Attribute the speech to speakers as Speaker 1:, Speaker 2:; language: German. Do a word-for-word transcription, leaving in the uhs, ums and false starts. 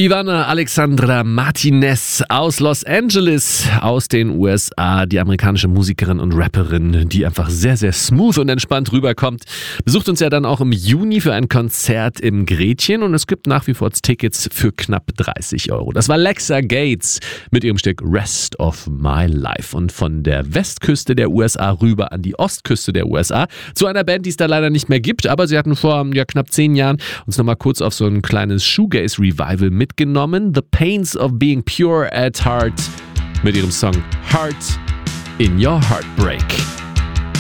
Speaker 1: Ivana Alexandra Martinez aus Los Angeles, aus den U S A, die amerikanische Musikerin und Rapperin, die einfach sehr, sehr smooth und entspannt rüberkommt. Besucht uns ja dann auch im Juni für ein Konzert im Gretchen und es gibt nach wie vor Tickets für knapp dreißig Euro. Das war Lexa Gates mit ihrem Stück Rest of My Life und von der Westküste der U S A rüber an die Ostküste der U S A zu einer Band, die es da leider nicht mehr gibt, aber sie hatten vor ja, knapp zehn Jahren uns nochmal kurz auf so ein kleines Shoegaze-Revival mitgenommen. The Pains of Being Pure at Heart mit ihrem Song Heart in Your Heartbreak.